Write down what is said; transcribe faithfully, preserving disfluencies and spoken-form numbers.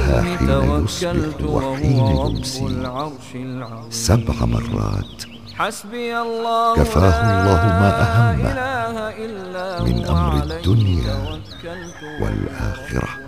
لها حين يصبح وحين يمسي سبع مرات. كفاه الله ما أهمه من أمر الدنيا والآخرة.